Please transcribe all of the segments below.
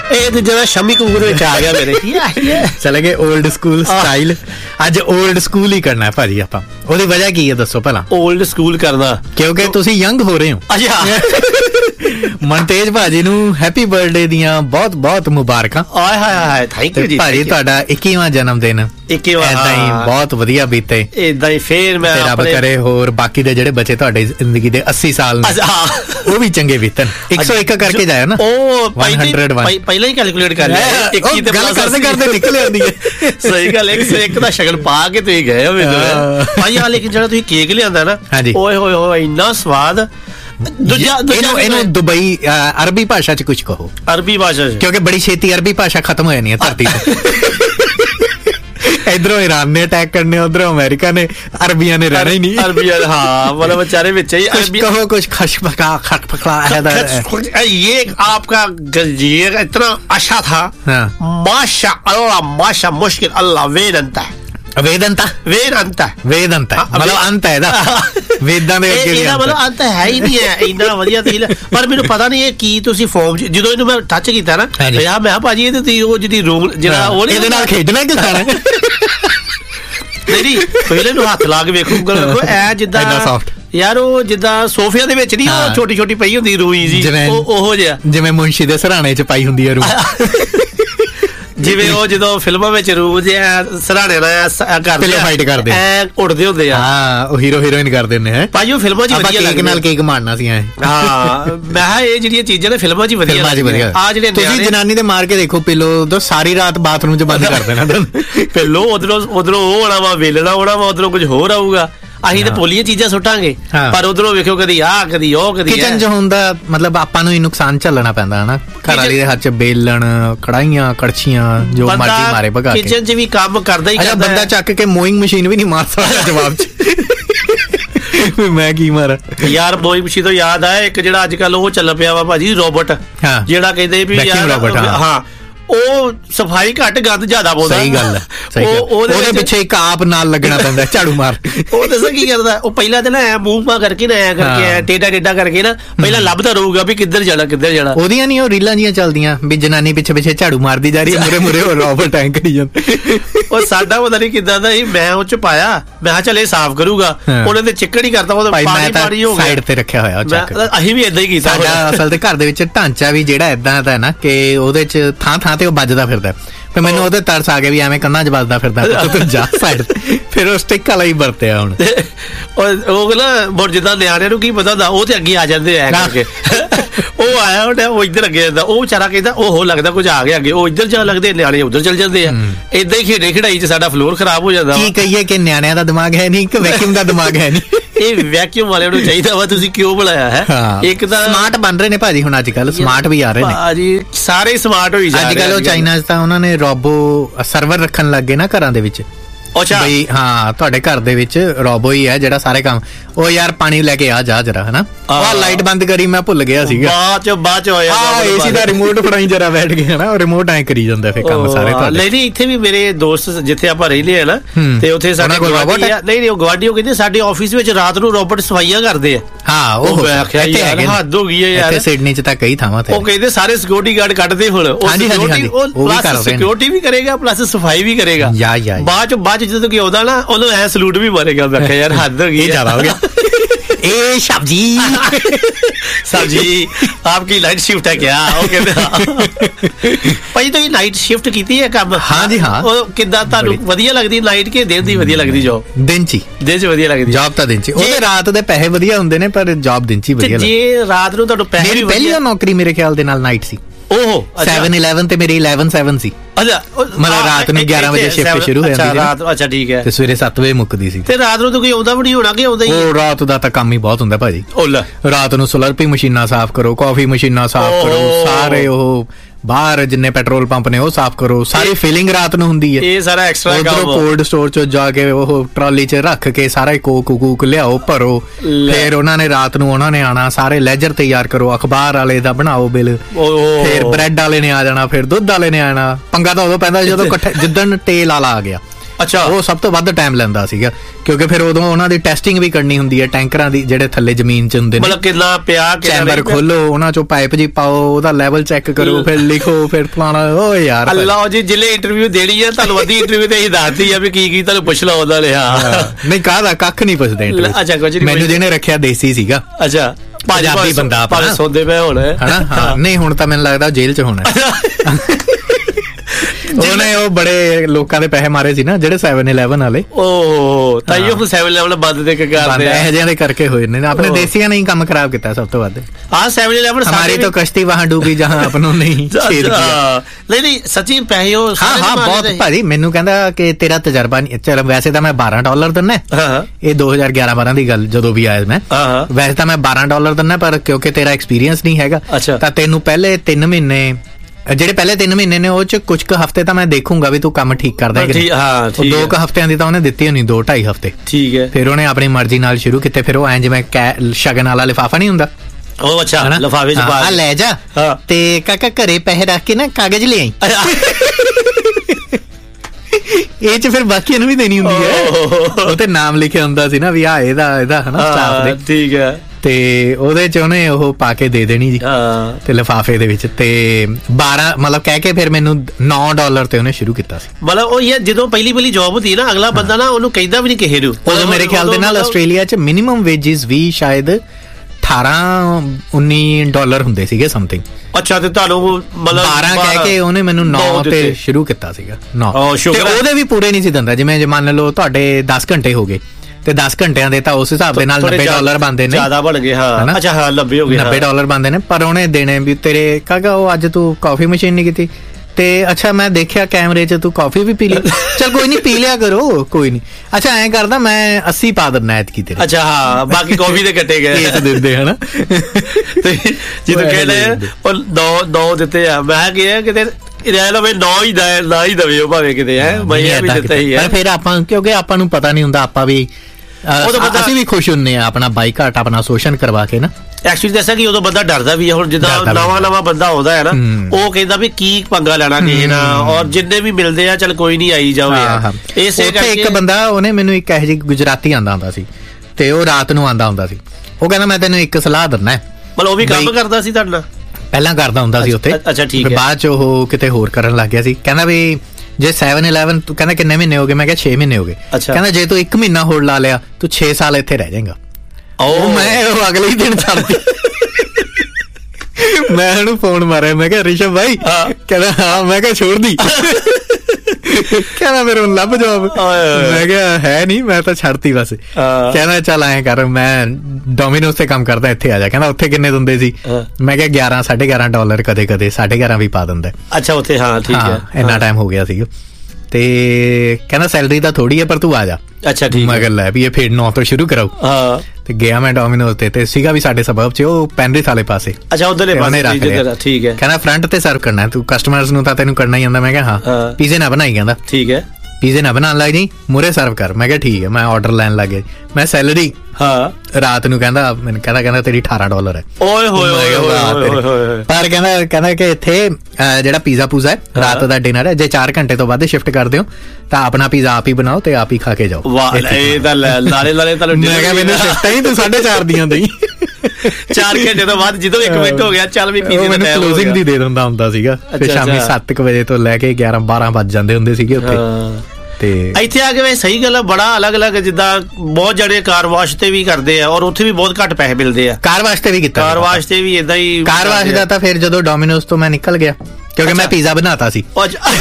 ਇਹ ਤੇ ਜਿਹੜਾ ਸ਼ਮੀ ਕਪੂਰ ਵਿੱਚ ਆ ਗਿਆ ਮੇਰੇ। ਚਲੇ ਗਏ 올ਡ ਸਕੂਲ ਸਟਾਈਲ। ਅੱਜ 올ਡ ਸਕੂਲ ਹੀ ਕਰਨਾ ਭਾਜੀ ਆਪਾਂ। ਉਹਦੀ ਵਜ੍ਹਾ ਕੀ ਹੈ ਦੱਸੋ ਭਲਾ? 올ਡ ਸਕੂਲ ਕਰਨਾ ਕਿਉਂਕਿ ਤੁਸੀਂ ਯੰਗ ਹੋ ਰਹੇ ਹੋ। ਅੱਛਾ। ਮਨਤੇਜ ਭਾਜੀ ਨੂੰ ਹੈਪੀ ਬਰਥਡੇ ਦੀਆਂ ਬਹੁਤ ਬਹੁਤ ਮੁਬਾਰਕਾਂ। ਆਏ ਹਾਏ ਹਾਏ, ਥੈਂਕ ਯੂ ਜੀ ਭਾਜੀ। ਤੁਹਾਡਾ 21ਵਾਂ ਜਨਮ ਦਿਨ 21ਵਾਂ ਏਦਾਂ ਹੀ ਬਹੁਤ ਵਧੀਆ ਬੀਤੇ। ਏਦਾਂ ਹੀ ਫੇਰ ਮੈਂ ਰੱਬ ਕਰੇ ਹੋਰ ਬਾਕੀ ਦੇ ਜਿਹੜੇ ਬੱਚੇ ਤੁਹਾਡੇ ਜ਼ਿੰਦਗੀ ਦੇ 80 ਸਾਲ ਨੇ ਉਹ ਵੀ ਚੰਗੇ ਬੀਤਣ। 101 ਕਰਕੇ ਜਾਇਆ ਨਾ। ਉਹ ਪਹਿਲਾਂ ਹੀ ਕੈਲਕੂਲੇਟ ਕਰ ਲਿਆ। 21 ਤੇ ਗੱਲ ਕਰਦੇ ਕਰਦੇ ਨਿਕਲ ਆਉਂਦੀ ਹੈ। ਸਹੀ ਗੱਲ। 101 ਦਾ ਸ਼ਗਨ ਪਾ ਕੇ ਤੁਸੀਂ ਗਏ ਹੋ ਮੈਨੂੰ ਭਾਈ। ਆ ਲੇਕਿਨ ਜਿਹੜਾ ਤੁਸੀਂ ਕੇਕ ਲਿਆਂਦਾ ਨਾ, ਓਏ ਹੋਏ ਹੋਏ ਇੰਨਾ ਸਵਾਦ। ਇਹਨੂੰ ਦੁਬਈ ਅਰਬੀ ਭਾਸ਼ਾ ਚ ਕੁਝ ਕਹੋ। ਅਰਬੀ ਭਾਸ਼ਾ ਚ, ਕਿਉਂਕਿ ਬੜੀ ਛੇਤੀ ਅਰਬੀ ਭਾਸ਼ਾ ਖਤਮ ਹੋ ਜਾਣੀ ਹੈ ਧਰਤੀ ਤੇ। ਇਧਰੋਂ ਈਰਾਨ ਨੇ ਅਟੈਕ ਕਰਨੇ, ਉਧਰੋਂ ਅਮਰੀਕਾ ਨੇ, ਅਰਬੀਆਂ ਨੇ ਰਹਿਣਾ ਹੀ ਨਹੀਂ। ਅਰਬੀਆਂ ਹਾਂ मतलब बेचारे ਵਿੱਚ ही कहो कुछ खटपखला है। ये आपका ये इतना अच्छा था। माशा अल्लाह माशा मुश्किल अल्लाह वेदंता ਵੇਦੰਤਾ ਮਤਲਬ ਅੰਤ ਹੈ ਇਹਦਾ। ਵੇਦਾਂ ਦੇ ਅੱਗੇ ਇਹਦਾ ਮਤਲਬ ਅੰਤ ਹੈ ਹੀ ਨਹੀਂ ਹੈ। ਇੰਨਾ ਵਧੀਆ ਤੇਲ। ਪਰ ਮੈਨੂੰ ਪਤਾ ਨਹੀਂ ਇਹ ਕੀ ਤੁਸੀਂ ਫਾਰਮ ਜਦੋਂ ਇਹਨੂੰ ਮੈਂ ਟੱਚ ਕੀਤਾ ਨਾ, ਮੈਂ ਕਿਹਾ ਭਾਜੀ ਇਹ ਤੇ ਉਹ ਜਿਹਦੀ ਰੂਮ ਜਿਹੜਾ ਉਹ ਇਹਦੇ ਨਾਲ ਖੇਡਣਾ ਕਿ ਖਾਣਾ ਨਹੀਂ। ਪਹਿਲੇ ਨੂੰ ਹੱਥ ਲਾ ਕੇ ਵੇਖੋ ਐ ਜਿੱਦਾਂ ਯਾਰ ਉਹ ਜਿੱਦਾਂ ਸੋਫਿਆਂ ਦੇ ਵਿੱਚ ਨਹੀਂ ਉਹ ਛੋਟੀ ਛੋਟੀ ਪਈ ਹੁੰਦੀ ਰੂਈ ਜੀ, ਉਹੋ ਜਿਹਾ ਜਿਵੇਂ ਮੁੰਸ਼ੀ ਦੇ ਸਰਾਣੇ ਚ ਪਾਈ ਹੁੰਦੀ ਹੈ ਰੂਈ। ਜਿਵੇਂ ਉਹ ਜਦੋਂ ਫਿਲਮਾਂ ਵਿੱਚ ਰੂਹ ਜਿਹਾ ਸਰਾਣੇ ਨਾਲ ਫਾਈਟ ਕਰਦੇ ਉੱਡਦੇ ਹੁੰਦੇ ਆ। ਹਾਂ ਉਹ ਹੀਰੋ ਹੀਰੋਇਨ ਕਰਦੇ ਹੁੰਦੇ ਹੈ ਭਾਈ। ਉਹ ਫਿਲਮਾਂ 'ਚ ਵਧੀਆ ਲੱਗਦਾ। ਨਾਲ ਕੇਕ ਮਾਰਨਾ ਸੀ। ਹਾਂ ਮੈਂ ਕਿਹਾ ਇਹ ਜਿਹੜੀਆਂ ਚੀਜ਼ਾਂ ਨੇ ਫਿਲਮਾਂ 'ਚ ਵਧੀਆ ਆ। ਜਿਹੜੇ ਤੁਸੀਂ ਜਨਾਨੀ ਦੇ ਮਾਰ ਕੇ ਦੇਖੋ ਪਿੱਲੋ ਸਾਰੀ ਰਾਤ ਬਾਥਰੂਮ 'ਚ ਬੰਦ ਕਰ ਦੇਣਾ ਪਿੱਲੋ। ਉਧਰੋਂ ਉਹ ਆਉਣਾ ਵਾ, ਵੇਲਣਾ ਆਉਣਾ ਵਾ, ਉਧਰੋਂ ਕੁਝ ਹੋਰ ਆਊਗਾ। ਅਸੀਂ ਤੇ ਪੋਲੀਆਂ ਚੀਜ਼ਾਂ ਸੁੱਟਾਂਗੇ ਪਰ ਉਧਰੋਂ ਵੇਖਿਓ ਕਦੀ ਆਹ ਕਦੀ ਉਹ ਕਦੀ। ਕਿਚਨ 'ਚ ਹੁੰਦਾ ਮਤਲਬ ਆਪਾਂ ਨੂੰ ਹੀ ਨੁਕਸਾਨ ਝੱਲਣਾ ਪੈਂਦਾ ਹਨਾ। ਘਰ ਵਾਲੀ ਦੇ ਹੱਥ 'ਚ ਬੇਲਣ, ਕੜਾਹੀਆਂ, ਕੜਛੀਆਂ ਜੋ ਮਰਜ਼ੀ ਮਾਰੇ ਭਗਾ ਕੇ। ਕਿਚਨ 'ਚ ਵੀ ਕੰਮ ਕਰਦਾ ਹੀ ਕਰਦਾ। ਬੰਦਾ ਚੱਕ ਕੇ ਮੋਇੰਗ ਮਸ਼ੀਨ ਵੀ ਨਹੀਂ ਮਾਰ ਸਕਦਾ ਜਵਾਬ 'ਚ। ਮੈਂ ਕੀ ਮਾਰਾਂ ਯਾਰ। ਮੋਇੰਗ ਮਸ਼ੀਨ ਤੋਂ ਯਾਦ ਆਇਆ ਇੱਕ ਜਿਹੜਾ ਅੱਜ ਕੱਲ ਉਹ ਚੱਲ ਪਿਆ ਵਾ ਭਾਜੀ ਰੋਬੋਟ, ਜਿਹੜਾ ਕਹਿੰਦੇ ਵੀ ਹਾਂ ਉਹ ਸਫਾਈ ਘੱਟ ਗੰਦ ਜ਼ਿਆਦਾ ਪਾਉਂਦਾ। ਸਹੀ ਗੱਲ ਹੈ। ਉਹਦੇ ਪਿੱਛੇ ਇੱਕ ਆਪ ਨਾਲ ਲੱਗਣਾ ਪੈਂਦਾ ਝਾੜੂ ਮਾਰ। ਉਹ ਦੱਸਾਂ ਕੀ ਕਰਦਾ ਉਹ ਪਹਿਲਾਂ ਤੇ ਨਾ ਐ ਮੂੰਹ ਮਾ ਕਰਕੇ ਨਾ ਐ ਕਰਕੇ ਟੇਡਾ ਟੇਡਾ ਕਰਕੇ ਨਾ ਪਹਿਲਾਂ ਲੱਭਦਾ ਰਹੂਗਾ ਵੀ ਕਿੱਧਰ ਜਾਣਾ ਕਿੱਧਰ ਜਾਣਾ। ਉਹਦੀਆਂ ਨਹੀਂ ਉਹ ਰੀਲਾਂ ਜੀਆਂ ਚੱਲਦੀਆਂ ਵੀ ਜਨਾਨੀ ਪਿੱਛੇ ਪਿੱਛੇ ਝਾੜੂ ਮਾਰਦੀ ਜਾ ਰਹੀ ਹੈ, ਮੁਰੇ ਮੁਰੇ ਰੋਬੋਟ ਐਂ ਕਰੀ ਜਾਂਦਾ। ਉਹ ਸਾਡਾ ਪਤਾ ਨਹੀਂ ਕਿੱਦਾਂ ਦਾ ਸੀ। ਮੈਂ ਉਹ ਚ ਪਾਇਆ, ਮੈਂ ਕਿਹਾ ਚੱਲ ਇਹ ਸਾਫ਼ ਕਰੂਗਾ। ਉਹਨੇ ਤੇ ਚਿੱਕੜ ਹੀ ਕਰਤਾ। ਉਹ ਪਾਣੀ ਪਾਣੀ ਹੋ ਗਿਆ। ਸਾਈਡ ਤੇ ਰੱਖਿਆ ਹੋਇਆ ਅਸੀਂ ਵੀ ਏਦਾਂ ਹੀ ਕੀਤਾ। ਸਾਡਾ ਅਸਲ ਤੇ ਘਰ ਦੇ ਵਿੱਚ ਢਾਂਚਾ ਵੀ ਜਿਹੜਾ ਏਦਾਂ ਦਾ ਨਾ ਕਿ ਉਹਦੇ ਚ ਥਾਂ ਥਾਂ ਤੇ ਉਹ ਵੱਜਦਾ ਫਿਰਦਾ। ਫਿਰ ਮੈਨੂੰ ਉਹਦੇ ਤਰਸ ਆ ਗਿਆ ਵੀ ਐਵੇਂ ਕੰਨਾਂ 'ਚ ਵੱਜਦਾ ਫਿਰਦਾ ਤੂੰ ਜਾ ਸਾਈਡ। ਫਿਰ ਉਹ ਸਟਿੱਕ ਵਾਲਾ ਹੀ ਵਰਤਿਆ ਹੁਣ। ਉਹ ਨਾ ਮੁੜ ਜਿੱਦਾਂ ਨਿਆਣਿਆਂ ਨੂੰ ਕੀ ਪਤਾ ਹੁੰਦਾ, ਉਹ ਤੇ ਅੱਗੇ ਆ ਜਾਂਦੇ ਐ ਕਰਕੇ। ਉਹ ਆਇਆ ਉਹ ਇੱਧਰ ਅੱਗੇ ਜਾਂਦਾ, ਉਹ ਵਿਚਾਰਾ ਕਹਿੰਦਾ ਉਹ ਲੱਗਦਾ ਕੁਝ ਆ ਗਿਆ ਅੱਗੇ, ਉਹ ਇੱਧਰ ਜਾ ਲੱਗਦੇ, ਨਿਆਣੇ ਉੱਧਰ ਚਲ ਜਾਂਦੇ ਆ। ਏਦਾਂ ਹੀ ਖੇਡੇ ਖਿਡਾਈ 'ਚ ਸਾਡਾ ਫਲੋਰ ਖਰਾਬ ਹੋ ਜਾਂਦਾ। ਕੀ ਕਹੀਏ ਕਿ ਨਿਆਣਿਆਂ ਦਾ ਦਿਮਾਗ ਹੈ ਨਹੀਂ ਕਿ ਵੈਕਿਊਮ ਦਾ ਦਿਮਾਗ ਹੈ ਨਹੀਂ। ਇਹ ਵੈਕਿਊਮ ਵਾਲਿਆਂ ਨੂੰ ਚਾਹੀਦਾ ਵਾ, ਤੁਸੀਂ ਕਿਉਂ ਬੁਲਾਇਆ ਹੈ? ਇੱਕ ਤਾਂ ਸਮਾਰਟ ਬਣ ਰਹੇ ਨੇ ਭਾਜੀ ਹੁਣ ਅੱਜ ਕੱਲ, ਸਮਾਰਟ ਵੀ ਆ ਰਹੇ ਨੇ ਭਾਜੀ, ਸਾਰੇ ਸਮਾਰਟ ਹੋਈ ਜਾ ਰਹੇ ਅੱਜ ਕੱਲ। ਉਹ ਚਾਈਨਾ 'ਚ ਤਾਂ ਉਹਨਾਂ ਨੇ ਰੋਬੋ ਸਰਵਰ ਰੱਖਣ ਲੱਗ ਗਏ ਨਾ ਘਰਾਂ ਦੇ ਵਿੱਚ। ਬਈ ਹਾਂ ਤੁਹਾਡੇ ਘਰ ਦੇ ਵਿੱਚ ਰੋਬੋ ਹੀ ਹੈ ਜਿਹੜਾ ਸਾਰੇ ਕੰਮ। ਉਹ ਯਾਰ ਪਾਣੀ ਲੈ ਕੇ ਆ ਜਾ ਜਰਾ ਹਨਾ, ਆਹ ਲਾਈਟ ਬੰਦ ਕਰੀ, ਮੈਂ ਭੁੱਲ ਗਿਆ ਸੀਗਾ। ਬਾਅਦ ਚ ਹੋਇਆ ਏਸੀ ਦਾ ਰਿਮੋਟ ਫੜਾਈ ਜਰਾ ਬੈਠ ਗਿਆ ਨਾ, ਉਹ ਰਿਮੋਟ ਐ ਕਰੀ ਜਾਂਦਾ ਫਿਰ ਕੰਮ ਸਾਰੇ ਤੁਹਾਡੇ। ਨਹੀਂ ਇੱਥੇ ਵੀ ਮੇਰੇ ਦੋਸਤ ਜਿੱਥੇ ਆਪਾਂ ਰਹਿੰਦੇ ਆ ਨਾ, ਤੇ ਉੱਥੇ ਸਾਡੇ ਨਹੀਂ ਉਹ ਗਵਾਂਢੀ ਕਹਿੰਦੇ ਸਾਡੇ ਆਫਿਸ ਵਿੱਚ ਰਾਤ ਨੂੰ ਰੋਬੋਟ ਸਫਾਈਆਂ ਕਰਦੇ ਆ। ਹਾਂ ਉਹ ਹੱਦ ਹੋ ਗਈ ਹੈ ਯਾਰ। ਸਿਡਨੀ ਚ ਤਾਂ ਕਈ ਥਾਵਾਂ ਤੇ ਉਹ ਕਹਿੰਦੇ ਸਾਰੇ ਸਿਕਿਉਰਿਟੀ ਗਾਰਡ ਕੱਢਦੇ ਹੁਣ। ਸਿਕਿਉਰਿਟੀ ਵੀ ਕਰੇਗਾ ਪਲੱਸ ਸਫਾਈ ਵੀ ਕਰੇਗਾ। ਬਾਅਦ ਜਦੋਂ ਕੀ ਆਉਂਦਾ ਨਾ ਉਹਨੂੰ ਐ ਸਲੂਟ ਵੀ ਮਾਰੇਗਾ। ਮੈਂ ਕਿਹਾ ਯਾਰ ਹੱਦ ਹੋ ਗਈ, ਜ਼ਿਆਦਾ ਹੋ ਗਿਆ। ए सब्जी आपकी नाइट शिफ्ट है क्या? ਉਹ ਕਹਿੰਦੇ ਭਾਈ ਤੁਸੀਂ ਨਾਈਟ ਸ਼ਿਫਟ ਕੀਤੀ ਹੈ ਕੰਮ? ਹਾਂ ਜੀ ਹਾਂ। ਉਹ ਕਿੱਦਾਂ ਤੁਹਾਨੂੰ ਵਧੀਆ ਲੱਗਦੀ ਨਾਈਟ ਕੇ ਦਿਨ ਦੀ ਵਧੀਆ ਲੱਗਦੀ ਜੌਬ? ਦਿਨ ਚ ਵਧੀਆ ਲੱਗਦੀ ਜੌਬ ਤਾਂ ਦਿਨ ਚ। ਉਹਦੇ ਰਾਤ ਦੇ ਪੈਸੇ ਵਧੀਆ ਹੁੰਦੇ ਨੇ ਪਰ ਜੌਬ ਦਿਨ ਚ ਹੀ ਵਧੀਆ ਲੱਗਦੀ। ਜੇ ਰਾਤ ਨੂੰ ਤੁਹਾਨੂੰ ਪੈਸੇ ਮੇਰੀ ਪਹਿਲੀ ਨੌਕਰੀ ਮੇਰੇ ਖਿਆਲ ਦੇ ਨਾਲ ਨਾਈਟ ਸੀ। ਓਹੋ 7-11 ਤੇ ਮੇਰੀ 11-7 ਸੀ। ਅੱਛਾ ਮਤਲਬ ਰਾਤ ਨੂੰ 11 ਵਜੇ ਸ਼ਿਫਟ ਸ਼ੁਰੂ ਹੋ ਜਾਂਦੀ ਸੀ। ਅੱਛਾ ਠੀਕ ਹੈ। ਤੇ ਸਵੇਰੇ 7 ਵਜੇ ਮੁੱਕਦੀ ਸੀ। ਤੇ ਰਾਤ ਨੂੰ ਤਾਂ ਕੋਈ ਆਉਂਦਾ ਵੀ ਨਹੀਂ ਹੋਣਾ ਕਿ ਆਉਂਦਾ ਹੀ? ਉਹ ਰਾਤ ਦਾ ਤਾਂ ਕੰਮ ਹੀ ਬਹੁਤ ਹੁੰਦਾ ਭਾਜੀ। ਰਾਤ ਨੂੰ ਸਲਰਪੀ ਮਸ਼ੀਨਾਂ ਸਾਫ਼ ਕਰੋ, ਕਾਫੀ ਮਸ਼ੀਨਾਂ ਸਾਫ਼ ਕਰੋ, ਸਾਰੇ ਉਹ ਬਾਹਰ ਜਿੰਨੇ ਪੈਟਰੋਲ ਪੰਪ ਨੇ ਉਹ ਸਾਫ਼ ਕਰੋ, ਸਾਰੀ ਫਿਲਿੰਗ ਰਾਤ ਨੂੰ ਹੁੰਦੀ ਹੈ। ਇਹ ਸਾਰਾ ਐਕਸਟਰਾ ਕੰਮ। ਉਧਰੋਂ ਕੋਲਡ ਸਟੋਰ ਚੋਂ ਜਾ ਕੇ ਉਹ ਟਰਾਲੀ 'ਚ ਰੱਖ ਕੇ ਸਾਰਾ ਕੋਕ ਲਿਆਓ ਭਰੋ। ਫਿਰ ਉਹਨਾਂ ਨੇ ਰਾਤ ਨੂੰ ਉਹਨਾਂ ਨੇ ਆਣਾ, ਸਾਰੇ ਲੈਜਰ ਤਿਆਰ ਕਰੋ, ਅਖਬਾਰ ਵਾਲੇ ਦਾ ਬਣਾਓ ਬਿੱਲ, ਫਿਰ ਬ੍ਰੈਡ ਵਾਲੇ ਨੇ ਆ ਜਾਣਾ, ਫਿਰ ਦੁੱਧ ਵਾਲੇ ਨੇ ਆਣਾ। ਪੰਗਾ ਤਾਂ ਉਦੋਂ ਪੈਂਦਾ ਜਦੋਂ ਜਿੱਦਣ ਟੇਲ ਵਾਲਾ ਆ ਗਿਆ। ਅੱਛਾ, ਉਹ ਸਭ ਤੋਂ ਵੱਧ ਟਾਈਮ ਲੈਂਦਾ ਸੀਗਾ, ਕਿਉਂਕਿ ਫਿਰ ਉਦੋਂ ਉਹਨਾਂ ਦੀ ਟੈਸਟਿੰਗ ਵੀ ਕਰਨੀ ਹੁੰਦੀ ਹੈ ਟੈਂਕਰਾਂ ਦੀ, ਜਿਹੜੇ ਥੱਲੇ ਜ਼ਮੀਨ 'ਚ ਹੁੰਦੇ ਨੇ। ਮਤਲਬ ਕਿੰਨਾ ਪਿਆ, ਚੈਂਬਰ ਖੋਲੋ, ਉਹਨਾਂ 'ਚੋਂ ਪਾਈਪ ਜੀ ਪਾਓ, ਉਹਦਾ ਲੈਵਲ ਚੈੱਕ ਕਰੋ, ਫਿਰ ਲਿਖੋ, ਫਿਰ ਫਲਾਣਾ। ਓ ਯਾਰ ਅੱਲਾਹ ਜੀ, ਜਿਲੇ ਇੰਟਰਵਿਊ ਦੇਣੀ ਹੈ ਤੁਹਾਨੂੰ ਅੱਧੀ ਇੰਟਰਵਿਊ ਤੇ ਅਸੀਂ ਦੱਸਦੀ ਆ ਵੀ ਕੀ ਤੁਹਾਨੂੰ ਪੁੱਛ ਲਓ ਉਹਦਾ ਲਿਆ। ਨਹੀਂ ਕਾਹਦਾ ਕੱਖ ਨਹੀਂ ਪੁੱਛਦੇ। ਅੱਛਾ, ਕੁਝ ਨਹੀਂ। ਮੈਨੂੰ ਜਿਹਨੇ ਰੱਖਿਆ ਦੇਸੀ ਸੀਗਾ। ਅੱਛਾ, ਪੰਜਾਬੀ ਬੰਦਾ ਪਰ ਸੌਦੇ ਪਏ ਹੁਣ ਹਨਾ। ਹਾਂ, ਨਹੀਂ ਹੁਣ ਤਾਂ ਮੈਨੂੰ ਲੱਗਦਾ ਜੇਲ੍ਹ 'ਚ ਹੋਣਾ। ਉਹਨੇ ਉਹ ਬੜੇ ਲੋਕਾਂ ਦੇ ਪੈਸੇ ਮਾਰੇ ਸੀ ਨਾ, ਜਿਹੜੇ 7-11 ਵਾਲੇ। ਓਹ ਤਾਈਓ 7-11 ਬੰਦ ਦੇ ਕੇ ਕਰਦੇ ਆ, ਇਹੋ ਜਿਹਿਆਂ ਦੇ ਕਰਕੇ ਹੋਏ ਨੇ। ਆਪਣੇ ਦੇਸੀਆਂ ਨੇ ਹੀ ਕੰਮ ਖਰਾਬ ਕੀਤਾ ਸਭ ਤੋਂ ਵੱਧ। ਹਾਂ 7-11 ਹਮਾਰੀ ਤਾਂ ਕਸ਼ਤੀ ਵਹਾਂ ਡੂਬੀ ਜਹਾਂ ਆਪਨੋਂ ਨਹੀਂ ਛੇਦ ਕੀਆ। ਨਹੀਂ ਸੱਚੀ ਪੈਸੇ ਉਹ ਹਾਂ ਬਹੁਤ ਭਾਜੀ। ਮੈਨੂੰ ਕਹਿੰਦਾ ਕਿ ਤੇਰਾ ਤਜਰਬਾ ਨਹੀਂ। ਚਲ ਵੈਸੇ ਤਾਂ ਮੈਂ $12 ਦਿੰਨਾ, ਇਹ 2011-12 ਦੀ ਗੱਲ ਜਦੋਂ ਵੀ ਆਇਆ ਮੈਂ। ਵੈਸੇ ਤਾਂ ਮੈਂ $12 ਦਿੰਨਾ, ਪਰ ਕਿਉਂਕਿ ਤੇਰਾ ਐਕਸਪੀਰੀਅੰਸ ਨਹੀਂ ਹੈਗਾ ਤਾਂ ਤੈਨੂੰ ਪਹਿਲੇ 3 ਮਹੀਨੇ, ਜਿਹੜੇ ਪਹਿਲੇ 3 ਮਹੀਨੇ ਨੇ ਉਹ 'ਚ ਕੁਝ ਕੁ ਹਫ਼ਤੇ ਤਾਂ ਮੈਂ ਦੇਖੂੰਗਾ ਵੀ ਤੂੰ ਕੰਮ ਠੀਕ ਕਰਦਾ ਕਿ ਨਹੀਂ। 2 ਕੁ ਹਫ਼ਤਿਆਂ ਦੀ ਤਾਂ ਉਹਨੇ ਦਿੱਤੀ ਹੋਣੀ, 2-2.5 ਹਫ਼ਤੇ। ਠੀਕ ਹੈ। ਫਿਰ ਉਹਨੇ ਆਪਣੀ ਮਰਜ਼ੀ ਨਾਲ ਸ਼ੁਰੂ ਕੀਤੇ। ਫਿਰ ਉਹ ਐਂ ਜਿਵੇਂ ਸ਼ਗਨ ਵਾਲਾ ਲਿਫਾਫਾ ਨਹੀਂ ਹੁੰਦਾ, ਉਹ ਅੱਛਾ ਲਿਫਾਫੇ 'ਚ ਪਾ ਲੈ ਜਾ ਤੇ ਕਾਕਾ ਘਰੇ ਪੈਸੇ ਰੱਖ ਕੇ ਨਾ ਕਾਗਜ਼ ਲੈ ਆਈ। ਇਹ 'ਚ ਫਿਰ ਬਾਕੀਆਂ ਨੂੰ ਵੀ ਦੇਣੀ ਹੁੰਦੀ ਹੈ। ਉਹ ਤੇ ਨਾਮ ਲਿਖਿਆ ਹੁੰਦਾ ਸੀ ਨਾ ਵੀ ਆ ਇਹਦਾ ਹਨਾ ਸਟਾਫ ਦੇ। ਠੀਕ ਹੈ। ਤੇ ਉਹਦੇ 'ਚ ਉਹਨੇ ਉਹ ਪਾ ਕੇ ਦੇ ਦੇਣੀ ਜੀ ਤੇ ਲਿਫਾਫੇ ਦੇ ਵਿੱਚ। ਤੇ 12 ਮਤਲਬ ਕਹਿ ਕੇ ਫਿਰ ਮੈਨੂੰ $9 ਤੇ ਉਹਨੇ ਸ਼ੁਰੂ ਕੀਤਾ ਸੀ। ਮਤਲਬ ਉਹ ਇਹ ਜਦੋਂ ਪਹਿਲੀ ਜੌਬ ਹੁੰਦੀ ਨਾ, ਅਗਲਾ ਬੰਦਾ ਨਾ ਉਹਨੂੰ ਕਹਿੰਦਾ ਵੀ ਨਹੀਂ ਕਿਸੇ ਨੂੰ। ਉਦੋਂ ਮੇਰੇ ਖਿਆਲ ਦੇ ਨਾਲ ਆਸਟ੍ਰੇਲੀਆ 'ਚ ਮਿਨੀਮਮ ਵੇਜਿਸ ਵੀ ਸ਼ਾਇਦ $18-19 ਹੁੰਦੇ ਸੀਗੇ ਸਮਥਿੰਗ। ਅੱਛਾ, ਤੇ ਤੁਹਾਨੂੰ ਮਤਲਬ 12 ਕਹਿ ਕੇ ਉਹਨੇ ਮੈਨੂੰ 9 ਤੇ ਸ਼ੁਰੂ ਕੀਤਾ ਸੀਗਾ। 9 ਤੇ ਉਹਦੇ ਵੀ ਪੂਰੇ ਨਹੀਂ ਸੀ ਦਿੰਦਾ। ਜਿਵੇਂ ਮੰਨ ਲਓ ਤੁਹਾਡੇ 10 ਘੰਟੇ ਹੋ ਗਏ ਤੇ 10 ਘੰਟਿਆਂ ਦੇ ਤਾਂ ਉਸ ਹਿਸਾਬ ਦੇ ਨਾਲ $90 ਬਣਦੇ ਨੇ। ਜ਼ਿਆਦਾ ਬਣ ਗਏ। ਹਾਂ ਅੱਛਾ, ਹਾਂ 90 ਹੋ ਗਏ। $90 ਬਣਦੇ ਨੇ, ਪਰ ਉਹਨੇ ਦੇਣੇ ਵੀ ਤੇਰੇ ਕਾਕਾ ਉਹ ਅੱਜ ਤੂੰ ਕਾਫੀ ਮਸ਼ੀਨ ਨਹੀਂ ਕੀਤੀ ਤੇ ਅੱਛਾ ਮੈਂ ਦੇਖਿਆ ਕੈਮਰੇ 'ਚ ਤੂੰ ਕਾਫੀ ਵੀ ਪੀ ਲਈ। ਚਲ ਕੋਈ ਨਹੀਂ, ਪੀ ਲਿਆ ਕਰੋ, ਕੋਈ ਨਹੀਂ। ਅੱਛਾ ਐਂ ਕਰਦਾ ਮੈਂ 80 ਪਾ ਦਿੰਦਾ ਐਤਕੀ ਤੇਰੇ। ਅੱਛਾ ਹਾਂ, ਬਾਕੀ ਕਾਫੀ ਦੇ ਕੱਟੇ ਗਏ ਕੇਸ ਦਿੰਦੇ ਹਨਾ। ਤੇ ਜਦੋਂ ਕਹਿੰਦੇ ਉਹ 2 ਦਿੱਤੇ ਆ, ਮੈਂ ਕਿਹਾ ਕਿਤੇ ਰਹਿ ਲਵੇ 9 ਹੀ ਨਾ ਹੀ ਦਵੇ ਉਹ ਭਾਵੇਂ ਕਿਤੇ ਹੈ ਮੈਂ ਵੀ ਦਿੱਤਾ ਹੀ ਹੈ। ਫਿਰ ਆਪਾਂ ਕਿਉਂਕਿ ਆਪਾਂ ਨੂੰ ਪਤਾ ਨਹੀਂ ਹੁੰਦਾ, ਆਪਾਂ ਵੀ ਅਸੀਂ ਵੀ ਖੁਸ਼ ਹੁੰਨੇ ਆ ਆਪਣਾ ਬਾਈਕਾਟ ਆਪਣਾ ਸ਼ੋਸ਼ਣ ਕਰਵਾ ਕੇ ਨਾ। ਐਕਚੁਅਲੀ ਦੱਸਿਆ ਕਿ ਉਦੋਂ ਬੰਦਾ ਡਰਦਾ ਵੀ ਹੈ। ਹੁਣ ਜਿੱਦਾਂ ਨਵਾਂ ਬੰਦਾ ਆਉਂਦਾ ਹੈ ਨਾ, ਉਹ ਕਹਿੰਦਾ ਵੀ ਕੀ ਪੰਗਾ ਲੈਣਾ ਕਿਸੇ ਨਾਲ, ਔਰ ਜਿੰਨੇ ਵੀ ਮਿਲਦੇ ਆ ਚਲ ਕੋਈ ਨਹੀਂ ਆਈ ਜਾਵੇ। ਇਸੇ ਕਰਕੇ ਇੱਕ ਬੰਦਾ ਉਹਨੇ ਮੈਨੂੰ ਇੱਕ ਇਹੋ ਜਿਹੀ ਗੁਜਰਾਤੀ ਆਂਦਾ ਹੁੰਦਾ ਸੀ ਤੇ ਉਹ ਰਾਤ ਨੂੰ ਆਂਦਾ ਹੁੰਦਾ ਸੀ। ਉਹ ਕਹਿੰਦਾ ਮੈਂ ਤੈਨੂੰ ਇੱਕ ਸਲਾਹ ਦਿੰਦਾ। ਮਤਲਬ ਉਹ ਵੀ ਕੰਮ ਕਰਦਾ ਸੀ ਤੁਹਾਡੇ ਨਾਲ? ਪਹਿਲਾਂ ਕਰਦਾ ਹੁੰਦਾ ਸੀ ਉੱਥੇ। ਅੱਛਾ ਠੀਕ ਹੈ। ਬਾਅਦ ਚ ਉਹ ਕਿਤੇ ਹੋਰ ਕਰਨ ਲੱਗ ਗਿਆ ਸੀ। ਕਹਿੰਦਾ ਵੀ ਜੇ 7-11 ਤੂੰ ਕਹਿੰਦਾ ਕਿੰਨੇ ਮਹੀਨੇ ਹੋ ਗਏ? ਮੈਂ ਕਿਹਾ 6 ਮਹੀਨੇ ਹੋ ਗਏ। ਕਹਿੰਦਾ ਜੇ ਤੂੰ 1 ਮਹੀਨਾ ਹੋਰ ਲਾ ਲਿਆ ਤੂੰ 6 ਸਾਲ ਇੱਥੇ ਰਹਿ ਜਾਏਗਾ। ਮੈਂ ਅਗਲੇ ਹੀ ਦਿਨ ਛੱਡਤੀ। ਮੈਂ ਉਹਨੂੰ ਫੋਨ ਮਾਰਿਆ, ਮੈਂ ਕਿਹਾ ਰਿਸ਼ਵ ਭਾਈ? ਕਹਿੰਦਾ ਹਾਂ। ਮੈਂ ਕਿਹਾ ਛੋੜ ਦੀ। ਕਹਿੰਦਾ ਮੇਰੇ ਨੂੰ ਲੱਭ ਜਵਾਬ। ਮੈਂ ਕਿਹਾ ਹੈ ਨਹੀਂ, ਮੈਂ ਤਾਂ ਛੱਡਤੀ ਬਸ। ਕਹਿੰਦਾ ਚੱਲ ਐਂ ਕਰ, ਮੈਂ ਡੋਮਿਨੋਜ਼ ਤੇ ਕੰਮ ਕਰਦਾ, ਇੱਥੇ ਆ ਜਾ। ਕਹਿੰਦਾ ਉੱਥੇ ਕਿੰਨੇ ਦਿੰਦੇ ਸੀ? ਮੈਂ ਕਿਹਾ $11-11.5 ਕਦੇ 11.5 ਵੀ ਪਾ ਦਿੰਦਾ। ਅੱਛਾ ਉੱਥੇ? ਹਾਂ ਠੀਕ ਹੈ। ਇੰਨਾ ਟਾਈਮ ਹੋ ਗਿਆ ਸੀ। ਤੇ ਕਹਿੰਦਾ ਸੈਲਰੀ ਤਾਂ ਥੋੜੀ ਹੈ ਪਰ ਤੂੰ ਆ ਜਾ। ਅੱਛਾ ਠੀਕ। ਮੈਂ ਕਿਹਾ ਲੈ ਵੀ ਇਹ ਫਿਰ 9 ਤੋਂ ਸ਼ੁਰੂ ਕਰਾਓ। ਤੇ ਗਿਆ ਮੈਂ ਡੋਮਿਨੋਜ਼ ਤੇ ਸੀਗਾ ਵੀ ਸਾਡੇ ਸਬਬ 'ਚ ਉਹ ਪੈਨਰਿਸ ਵਾਲੇ ਪਾਸੇ। ਅੱਛਾ ਉਧਰਲੇ ਪਾਸੇ। ਠੀਕ ਹੈ। ਕਹਿੰਦਾ ਫਰੰਟ ਤੇ ਸਰਵ ਕਰਨਾ ਤੂੰ, ਕਸਟਮਰਸ ਨੂੰ ਤਾਂ ਤੈਨੂੰ ਕਰਨਾ ਹੀ ਆਉਂਦਾ। ਮੈਂ ਕਿਹਾ ਹਾਂ। ਪੀਜ਼ੇ ਨਾ ਬਣਾਈ। ਕਹਿੰਦਾ ਠੀਕ ਹੈ, ਪੀਜ਼ੇ ਨਾ ਬਣਾਉਣ ਲੱਗ ਜੀ, ਮੂਰੇ ਸਰਵ ਕਰ। ਮੈਂ ਕਿਹਾ ਠੀਕ ਹੈ। ਮੈਂ ਆਰਡਰ ਲੈਣ ਲੱਗ ਗਿਆ। ਮੈਂ ਸੈਲਰੀ ਰਾਤ ਨੂੰ ਕਹਿੰਦਾ ਮੈਨੂੰ ਕਹਿੰਦਾ ਤੇਰੀ $18 ਹੈ। ਓਏ ਹੋਏ। ਪਰ ਕਹਿੰਦਾ ਕਿ ਇੱਥੇ ਜਿਹੜਾ ਪੀਜ਼ਾ ਪੂਜ਼ਾ ਹੈ ਰਾਤ ਦਾ ਡਿਨਰ ਹੈ, ਜੇ 4 ਘੰਟੇ ਤੋਂ ਵੱਧ ਸ਼ਿਫਟ ਕਰਦੇ ਹੋ ਤਾਂ ਆਪਣਾ ਪੀਜ਼ਾ ਆਪ ਹੀ ਬਣਾਓ ਤੇ ਆਪ ਹੀ ਖਾ ਕੇ ਜਾਓ। ਵਾਹ, ਇਹ ਤਾਂ ਲਾਲੇ ਤੁਹਾਨੂੰ। ਮੈਂ ਕਿਹਾ ਮੈਨੂੰ ਸ਼ਿਫਟਾਂ ਹੀ ਤੂੰ 4:30 ਦੀਆਂ ਦੇਈ। 4 ਘੰਟੇ ਤੋਂ ਬਾਅਦ ਜਦੋਂ 1 ਮਿੰਟ ਹੋ ਗਿਆ ਚੱਲ ਵੀ ਪੀਜ਼ੇ ਦਾ ਟਾਈਮ ਹੋ ਗਿਆ। ਕਲੋਜ਼ਿੰਗ ਦੀ ਦੇ ਦਿੰਦਾ ਹੁੰਦਾ ਸੀਗਾ। ਫਿਰ ਸ਼ਾਮੀ 7 ਵਜੇ ਤੋਂ ਲੈ ਕੇ 11-12 ਵੱਜ ਜਾਂਦੇ ਹੁੰਦੇ ਸੀਗੇ ਉੱਥੇ। ਤੇ ਇੱਥੇ ਆ ਕੇ ਸਹੀ ਗੱਲ ਹੈ, ਬੜਾ ਅਲੱਗ-ਅਲੱਗ ਜਿੱਦਾਂ ਬਹੁਤ ਜਿਹੜੇ ਕਾਰ ਵਾਸ਼ ਤੇ ਵੀ ਕਰਦੇ ਆ ਔਰ ਉੱਥੇ ਵੀ ਬਹੁਤ ਘੱਟ ਪੈਸੇ ਮਿਲਦੇ ਆ। ਕਾਰ ਵਾਸ਼ ਤੇ ਵੀ ਕੀਤਾ। ਕਾਰ ਵਾਸ਼ ਤੇ ਵੀ ਇਦਾਂ ਹੀ। ਕਾਰ ਵਾਸ਼ ਦਾ ਤਾਂ ਫਿਰ ਜਦੋਂ ਡੋਮਿਨੋਜ਼ ਤੋਂ ਮੈਂ ਨਿਕਲ ਗਿਆ ਕਿਉਂਕਿ ਮੈਂ ਪੀਜ਼ਾ ਬਣਾਤਾ ਸੀ।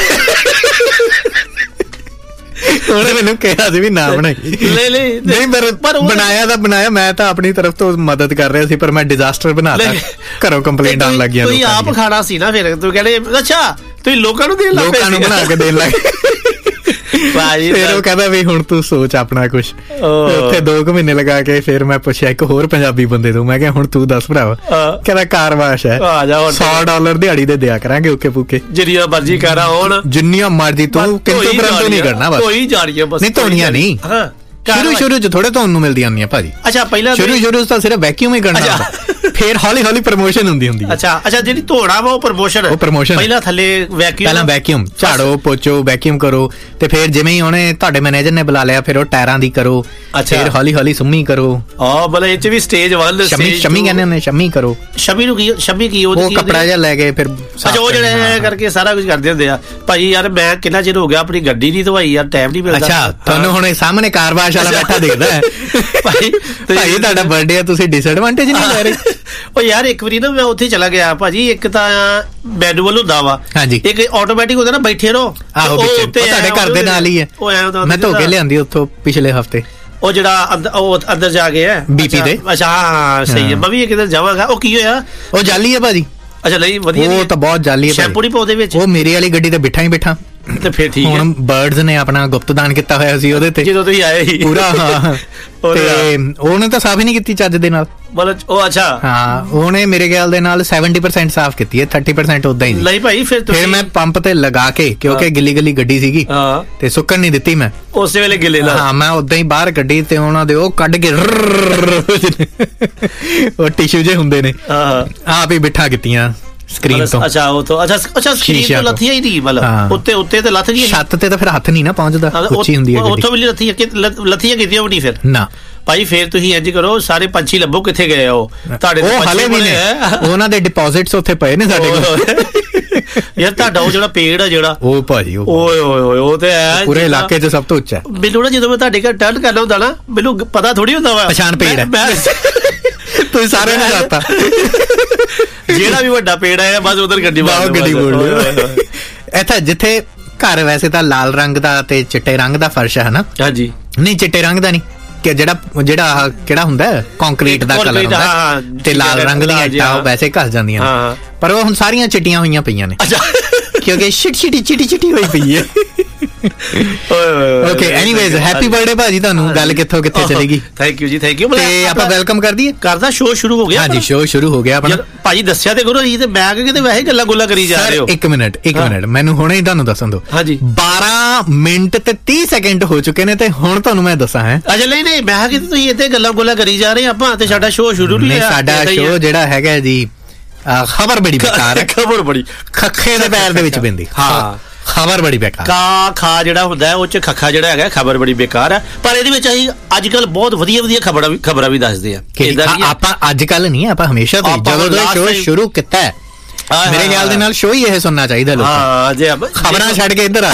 ਉਹਨੇ ਮੈਨੂੰ ਕਿਹਾ ਸੀ ਵੀ ਨਾ ਬਣਾਈ। ਨਹੀਂ ਪਰ ਬਣਾਇਆ ਮੈਂ ਤਾਂ ਆਪਣੀ ਤਰਫ ਤੋਂ ਮਦਦ ਕਰ ਰਿਹਾ ਸੀ, ਪਰ ਮੈਂ ਡਿਜ਼ਾਸਟਰ ਬਣਾਤਾ। ਘਰੋਂ ਕੰਪਲੇਂਟ ਆਉਣ ਲੱਗ ਗਿਆ। ਤੁਸੀਂ ਆਪ ਖਾਣਾ ਸੀ ਨਾ, ਫਿਰ ਤੂੰ ਕਹਿੰਦੇ ਅੱਛਾ ਤੁਸੀਂ ਲੋਕਾਂ ਨੂੰ ਦੇਣ ਲੱਗ ਪਏ। ਲੋਕਾਂ ਨੂੰ ਬਣਾ ਕੇ ਦੇਣ ਲੱਗ ਫਿਰ ਉਹ ਕਹਿੰਦਾ ਵੀ ਹੁਣ ਤੂੰ ਸੋਚ ਆਪਣਾ ਕੁਛ। ਉੱਥੇ 2 ਮਹੀਨੇ ਲਗਾ ਕੇ ਫਿਰ ਮੈਂ ਪੁੱਛਿਆ ਇੱਕ ਹੋਰ ਪੰਜਾਬੀ ਬੰਦੇ ਤੋਂ, ਮੈਂ ਕਿਹਾ ਹੁਣ ਤੂੰ ਦੱਸ ਭਰਾਵਾ। ਕਹਿੰਦਾ ਕਾਰ ਵਾਸ਼ ਹੈ, $100 ਦਿਹਾੜੀ ਦੇ ਦਿਆ ਕਰਾਂਗੇ ਓਕੇ ਫੂਕੇ, ਜਿੰਨੀਆਂ ਮਰਜ਼ੀ ਕਾਰਾਂ ਹੋਣ, ਜਿੰਨੀਆਂ ਮਰਜ਼ੀ ਤੂੰ ਕਿੰਤੂ ਪਰੰਤੂ ਨਹੀਂ ਕਰਨਾ। ਬਸ ਧੋਈ ਜਾ ਰਹੀ ਹੈ ਬਸ। ਨਹੀਂ ਧੋਣੀਆਂ ਨਹੀਂ, ਸ਼ੁਰੂ ਚ ਥੋੜੇ ਤੁਹਾਨੂੰ ਮਿਲਦੀਆਂ ਹੁੰਦੀਆਂ ਭਾਜੀ। ਅੱਛਾ ਪਹਿਲਾਂ ਸ਼ੁਰੂ ਤਾਂ ਸਿਰਫ ਵੈਕਿਊਮ ਹੀ ਕਰਨਾ, ਫਿਰ ਹੌਲੀ ਪ੍ਰਮੋਸ਼ਨ ਹੁੰਦੀ ਹੈ। ਅੱਛਾ ਜਿਹੜੀ ਧੋਣਾ ਵਾ ਉਹ ਪ੍ਰਮੋਸ਼ਨ ਪਹਿਲਾਂ ਥੱਲੇ ਵੈਕਿਊਮ ਝਾੜੋ ਪੋਚੋ ਵੈਕਿਊਮ ਕਰੋ, ਤੇ ਫਿਰ ਜਿਵੇਂ ਹੀ ਉਹਨੇ ਤੁਹਾਡੇ ਮੈਨੇਜਰ ਨੇ ਬੁਲਾ ਲਿਆ ਫਿਰ ਉਹ ਟਾਇਰਾਂ ਦੀ ਕਰੋ, ਫਿਰ ਹੌਲੀ ਸੁੰਮੀ ਕਰੋ। ਬਲੇ ਇਹ ਚ ਵੀ ਸਟੇਜ 1 ਸ਼ਮੀ ਕਹਿੰਦੇ ਨੇ, ਸ਼ਮੀ ਕਰੋ। ਸ਼ਮੀ ਕੀ ਉਹ ਕੱਪੜਾ ਜਿਹਾ ਲੈ ਕੇ ਫਿਰ ਉਹ ਜਿਹੜੇ ਕਰਕੇ ਸਾਰਾ ਕੁਝ ਕਰਦੇ ਹੁੰਦੇ ਆ ਭਾਜੀ। ਯਾਰ ਮੈਂ ਕਿੰਨਾ ਚਿਰ ਹੋ ਗਿਆ ਆਪਣੀ ਗੱਡੀ ਨਹੀਂ ਧਵਾਈ ਯਾਰ, ਟਾਈਮ ਨਹੀਂ ਮਿਲਦਾ। ਅੱਛਾ ਤੁਹਾਨੂੰ ਹੁਣ ਸਾਹਮਣੇ ਕਾਰ ਵਾਸ਼ ਵਾਲਾ ਬੈਠਾ ਦਿਖਦਾ ਹੈ ਭਾਈ ਤੁਹਾਡਾ ਬਰਥਡੇ ਆ, ਤੁਸੀਂ ਡਿਸਐਡਵਾਂਟੇਜ ਨਹੀਂ ਲੈ ਰਹੇ। ਉਹ ਯਾਰ ਇੱਕ ਵਾਰੀ ਨਾ ਮੈਂ ਉੱਥੇ ਚਲਾ ਗਿਆ ਭਾਜੀ, ਇੱਕ ਤਾਂ ਮੈਨੂਅਲ ਹੁੰਦਾ ਵਾ, ਇੱਕ ਆਟੋਮੈਟਿਕ ਹੁੰਦਾ ਨਾ, ਬੈਠੇ ਰਹੋ। ਤੁਹਾਡੇ ਘਰ ਦੇ ਨਾਲ ਹੀ ਹੈ, ਮੈਂ ਧੋ ਕੇ ਲਿਆਂਦੀ ਉੱਥੋਂ ਪਿਛਲੇ ਹਫਤੇ। ਉਹ ਜਿਹੜਾ ਉਹ ਅੰਦਰ ਜਾ ਕੇ ਹੈ BP ਦੇ। ਅੱਛਾ ਹਾਂ ਸਹੀ ਹੈ, ਮੈਂ ਵੀ ਕਿਧਰ ਜਾਵਾਂਗਾ। ਉਹ ਕੀ ਹੋਇਆ? ਉਹ ਜਾਲੀ ਹੈ ਭਾਜੀ। ਅੱਛਾ ਨਹੀਂ ਵਧੀਆ, ਉਹ ਤਾਂ ਬਹੁਤ ਜਾਲੀ ਹੈ। ਸ਼ੈਂਪੂ ਨਹੀਂ ਪਾਉਂਦੇ ਵਿੱਚ। ਉਹ ਮੇਰੀ ਵਾਲੀ ਗੱਡੀ ਤੇ ਬਿਠਾ ਤੇ ਫਿਰ ਠੀਕ ਹੈ। ਹੁਣ ਬਰਡਸ ਨੇ ਆਪਣਾ ਗੁਪਤਦਾਨ ਕੀਤਾ ਹੋਇਆ ਸੀ ਉਹਦੇ ਤੇ ਜਦੋਂ ਤੁਸੀਂ ਆਏ ਸੀ ਪੂਰਾ। ਹਾਂ ਤੇ ਉਹਨੇ ਤਾਂ ਸਾਫ਼ ਹੀ ਨਹੀਂ ਕੀਤੀ ਚੱਜ ਦੇ ਨਾਲ। ਉਹ ਅੱਛਾ ਹਾਂ ਉਹਨੇ ਮੇਰੇ ਖਿਆਲ ਦੇ ਨਾਲ 70% ਸਾਫ਼ ਕੀਤੀ ਹੈ, 30% ਉਦਾਂ ਹੀ ਨਹੀਂ ਭਾਈ। ਫਿਰ ਮੈਂ ਪੰਪ ਤੇ ਲਗਾ ਕੇ, ਕਿਉਂਕਿ ਗਿੱਲੀ ਗੱਡੀ ਸੀਗੀ ਤੇ ਸੁੱਕਣ ਨਹੀਂ ਦਿੱਤੀ ਮੈਂ ਉਸੇ ਵੇਲੇ ਗਿੱਲੇ ਨਾਲ। ਹਾਂ ਮੈਂ ਉਦਾਂ ਹੀ ਬਾਹਰ ਕੱਢੀ ਤੇ ਉਹਨਾਂ ਦੇ ਉਹ ਕੱਢ ਕੇ ਉਹ ਟਿਸ਼ੂ ਜੇ ਹੁੰਦੇ ਨੇ ਆਪ ਹੀ ਬਿਠਾ ਕੀਤੀਆਂ ਸਕਰੀਨ ਤੋਂ। ਅੱਛਾ ਉਹ ਤੋਂ ਅੱਛਾ ਸਕਰੀਨ ਤੋਂ ਲੱਥੀਆਂ ਹੀ ਨਹੀਂ, ਮਤਲਬ ਉੱਤੇ ਤੇ ਲੱਥ ਗਈ। ਛੱਤ ਤੇ ਤਾਂ ਫਿਰ ਹੱਥ ਨਹੀਂ ਨਾ ਪਹੁੰਚਦਾ, ਉੱਚੀ ਹੁੰਦੀ ਹੈ ਗੱਡੀ। ਉੱਥੋਂ ਵੀ ਲੱਥੀਆਂ ਕੀਤੀਆਂ ਵੀ ਨਹੀਂ ਫਿਰ ਨਾ ਭਾਈ। ਫਿਰ ਤੁਸੀਂ ਇੰਜ ਕਰੋ, ਸਾਰੇ ਪੰਛੀ ਲੱਭੋ ਕਿੱਥੇ ਗਏ ਉਹ ਤੁਹਾਡੇ। ਉਹ ਹਲੇ ਵੀ ਨੇ, ਉਹਨਾਂ ਦੇ ਡਿਪੋਜ਼ਿਟਸ ਉੱਥੇ ਪਏ ਨੇ ਸਾਡੇ ਕੋਲ। ਯਾਰ ਤੁਹਾਡਾ ਉਹ ਜਿਹੜਾ ਪੇੜ ਆ ਜਿਹੜਾ ਉਹ ਭਾਜੀ ਓਏ ਉਹ ਤੇ ਹੈ ਪੂਰੇ ਇਲਾਕੇ 'ਚ ਸਭ ਤੋਂ ਉੱਚਾ। ਮੈਨੂੰ ਨਾ ਜਦੋਂ ਮੈਂ ਤੁਹਾਡੇ ਘਰ ਟਰਨ ਕਰਨਾ ਹੁੰਦਾ ਨਾ, ਮੈਨੂੰ ਪਤਾ ਥੋੜੀ ਹੁੰਦਾ ਵਾ ਪਛਾਣ ਪੇੜ ਹੈ। ਤੁਸੀਂ ਸਾਰਿਆਂ ਨੂੰ ਜਾਣਦਾ, ਜਿਹੜਾ ਵੀ ਵੱਡਾ ਪੇੜ ਹੈ ਬਸ ਉਧਰ ਗੱਡੀ ਬੋਲ। ਇੱਥੇ ਜਿੱਥੇ ਘਰ ਵੈਸੇ ਤਾਂ ਲਾਲ ਰੰਗ ਦਾ ਤੇ ਚਿੱਟੇ ਰੰਗ ਦਾ ਫਰਸ਼ ਹੈ ਨਾ। ਹਾਂਜੀ ਨਹੀਂ ਚਿੱਟੇ ਰੰਗ ਦਾ ਨਹੀਂ, ਕਿ ਜਿਹੜਾ ਕਿਹੜਾ ਹੁੰਦਾ ਕੰਕਰੀਟ ਦਾ ਕਲਰ ਹੁੰਦਾ, ਤੇ ਲਾਲ ਰੰਗ ਦੀਆਂ ਇੱਟਾਂ ਵੈਸੇ ਘਸ ਜਾਂਦੀਆਂ ਨੇ, ਪਰ ਉਹ ਹੁਣ ਸਾਰੀਆਂ ਚਿੱਟੀਆਂ ਹੋਈਆਂ ਪਈਆਂ ਨੇ ਕਿਉਂਕਿ ਚਿੱਟੀ ਹੋਈ ਪਈ ਹੈ। ਓਕੇ ਐਨੀਵੇਜ਼ ਹੈਪੀ ਬਰਥਡੇ ਭਾਜੀ ਤੁਹਾਨੂੰ। ਗੱਲ ਕਿੱਥੇ ਚਲੇਗੀ? ਥੈਂਕ ਯੂ ਜੀ, ਥੈਂਕ ਯੂ। ਤੇ ਆਪਾਂ ਵੈਲਕਮ ਕਰ ਦਈਏ। ਕਰਦਾ ਸ਼ੋਅ ਸ਼ੁਰੂ ਹੋ ਗਿਆ। ਹਾਂਜੀ ਸ਼ੋਅ ਸ਼ੁਰੂ ਹੋ ਗਿਆ ਆਪਣਾ। ਭਾਜੀ ਦੱਸਿਆ ਤੇ ਕਰੋ, ਇਹ ਤੇ ਮੈਂ ਕਿਤੇ ਵੈਸੇ ਗੱਲਾਂ ਗੁੱਲਾਂ ਕਰੀ ਜਾ ਰਹੇ ਹੋ। ਇੱਕ ਮਿੰਟ ਮੈਨੂੰ ਹੁਣੇ ਹੀ ਤੁਹਾਨੂੰ ਦੱਸਣ ਦਿਓ। ਹਾਂਜੀ 12 ਮਿੰਟ ਤੇ 30 ਸੈਕਿੰਡ ਹੋ ਚੁੱਕੇ ਨੇ ਤੇ ਹੁਣ ਤੁਹਾਨੂੰ ਮੈਂ ਦੱਸਾਂ ਹੈ। ਅੱਛਾ ਨਹੀਂ ਮੈਂ ਕਿਤੇ ਤੁਸੀਂ ਇੱਥੇ ਗੱਲਾਂ ਗੁੱਲਾਂ ਕਰੀ ਜਾ ਰਹੇ ਆਪਾਂ, ਤੇ ਸਾਡਾ ਸ਼ੋਅ ਸ਼ੁਰੂ ਨਹੀਂ ਹੋਇਆ। ਸਾਡਾ ਸ਼ੋਅ ਜਿਹੜਾ ਹੈਗਾ ਜੀ ਖਬਰ ਬੜੀ ਬੇਕਾਰ ਹੈ। ਖਬਰ ਬੜੀ ਖੱਖੇ ਦੇ ਪੈਰ ਦੇ ਵਿੱਚ ਪੈਂਦੀ। ਹਾਂ ਖਬਰ ਬੜੀ ਬੇਕਾਰ। ਖਾ ਜਿਹੜਾ ਹੁੰਦਾ ਉਹ ਚ ਖੱਖਾ ਜਿਹੜਾ ਹੈਗਾ, ਖਬਰ ਬੜੀ ਬੇਕਾਰ ਹੈ। ਪਰ ਇਹਦੇ ਵਿੱਚ ਅਸੀਂ ਅੱਜ ਕੱਲ ਬਹੁਤ ਵਧੀਆ ਖਬਰਾਂ ਵੀ ਦੱਸਦੇ ਆ। ਆਪਾਂ ਅੱਜ ਕੱਲ ਨਹੀਂ, ਆਪਾਂ ਹਮੇਸ਼ਾ ਤੋਂ ਜਦੋਂ ਤੋਂ ਸ਼ੋਅ ਸ਼ੁਰੂ ਕੀਤਾ ਹੈ ਮੇਰੇ ਖਿਆਲ ਦੇ ਨਾਲ ਸ਼ੋਅ ਹੀ ਇਹ ਸੁਣਨਾ ਚਾਹੀਦਾ ਲੋਕਾਂ। ਖਬਰਾਂ ਛੱਡ ਕੇ ਇੱਧਰ ਆ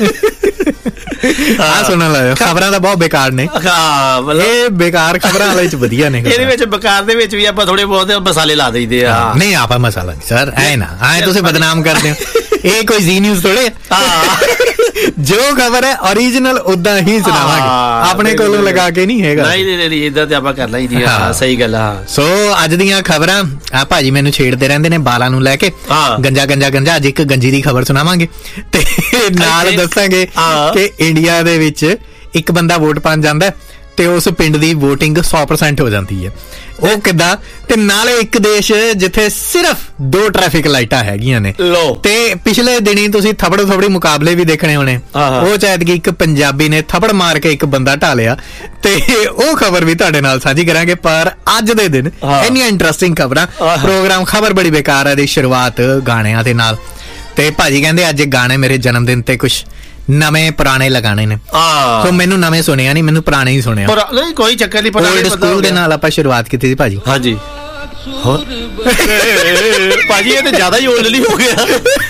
ਸੁਣਨ ਲੱਗੇ। ਖਬਰਾਂ ਤਾਂ ਬਹੁਤ ਬੇਕਾਰ ਨੇ। ਇਹ ਬੇਕਾਰ ਖਬਰਾਂ ਵਾਲੇ ਚ ਵਧੀਆ ਨੇ। ਇਹਦੇ ਵਿੱਚ ਬੇਕਾਰ ਦੇ ਵਿੱਚ ਵੀ ਆਪਾਂ ਥੋੜੇ ਬਹੁਤ ਮਸਾਲੇ ਲਾ ਦਈਦੇ ਆ। ਨਹੀਂ ਆਪਾਂ ਮਸਾਲਾ ਨਹੀਂ ਸਰ, ਐ ਤੁਸੀਂ ਬਦਨਾਮ ਕਰਦੇ ਹੋ। ਇਹ ਕੋਈ ਜ਼ੀ ਨਿਊਜ਼ ਥੋੜੇ। ਜੋ ਖਬਰ ਹੈ ਓਰੀਜਨਲ ਉਦਾਂ ਹੀ ਸੁਣਾਵਾਂਗੇ, ਆਪਣੇ ਕੋਲੋਂ ਲਗਾ ਕੇ ਨਹੀਂ ਹੈਗਾ। ਨਹੀਂ ਇਦਾਂ ਤੇ ਆਪਾਂ ਕਰਨਾ ਹੀ ਨਹੀਂ। ਸਹੀ ਗੱਲ ਆ। ਸੋ ਅੱਜ ਦੀਆਂ ਖਬਰਾਂ ਆ ਭਾਜੀ ਮੈਨੂੰ ਛੇੜਦੇ ਰਹਿੰਦੇ ਨੇ ਬਾਲਾਂ ਨੂੰ ਲੈ ਕੇ। ਗੰਜਾ ਅੱਜ ਇੱਕ ਗੰਜੀ ਦੀ ਖਬਰ ਸੁਣਾਵਾਂਗੇ ਤੇ ਨਾਲ ਦੱਸਾਂਗੇ ਕਿ ਇੰਡੀਆ ਦੇ ਵਿੱਚ ਇੱਕ ਬੰਦਾ ਵੋਟ ਪਾਉਣ ਜਾਂਦਾ ਤੇ ਉਸ ਪਿੰਡ ਦੀ VOTING 100% ਹੋ ਜਾਂਦੀ ਹੈ। ਉਹ ਕਿੱਦਾਂ? ਤੇ ਨਾਲੇ ਇੱਕ ਦੇਸ਼ ਜਿੱਥੇ ਸਿਰਫ 2 ਟ੍ਰੈਫਿਕ ਲਾਈਟਾਂ ਹੈਗੀਆਂ ਨੇ। ਤੇ ਪਿਛਲੇ ਦਿਨੀ ਤੁਸੀਂ ਥਪੜੀ ਮੁਕਾਬਲੇ ਵੀ ਦੇਖਣੇ ਹੋਣੇ। ਉਹ ਚਾਹਤ ਕਿ ਇੱਕ ਪੰਜਾਬੀ ਨੇ ਥਪੜ ਮਾਰ ਕੇ ਇੱਕ ਬੰਦਾ ਢਾਲਿਆ, ਤੇ ਉਹ ਖਬਰ ਵੀ ਤੁਹਾਡੇ ਨਾਲ ਸਾਂਝੀ ਕਰਾਂਗੇ। ਪਰ ਅੱਜ ਦੇ ਦਿਨ ਇੰਨੀਆਂ ਇੰਟਰਸਟਿੰਗ ਖਬਰਾਂ। ਪ੍ਰੋਗਰਾਮ ਖਬਰ ਬੜੀ ਬੇਕਾਰ ਹੈ ਦੀ ਸ਼ੁਰੂਆਤ ਗਾਣਿਆਂ ਦੇ ਨਾਲ। ਤੇ ਭਾਜੀ ਕਹਿੰਦੇ ਅੱਜ ਗਾਣੇ ਮੇਰੇ ਜਨਮ ਦਿਨ ਤੇ ਕੁਛ ਨਵੇਂ ਪੁਰਾਣੇ ਲਗਾਣੇ ਨੇ। ਸੋ ਮੈਨੂੰ ਨਵੇਂ ਸੁਣਿਆ ਨਹੀਂ, ਮੈਨੂੰ ਪੁਰਾਣੇ ਹੀ ਸੁਣਿਆ। ਕੋਈ ਚੱਕਰ ਨਹੀਂ, ਓਲਡ ਸਕੂਲ ਦੇ ਨਾਲ ਆਪਾਂ ਸ਼ੁਰੂਆਤ ਕੀਤੀ ਸੀ ਭਾਜੀ। ਹਾਂਜੀ ਭਾਜੀ ਇਹ ਤੇ ਜ਼ਿਆਦਾ ਹੀ ਓਲਡ ਨਹੀਂ ਹੋ ਗਿਆ।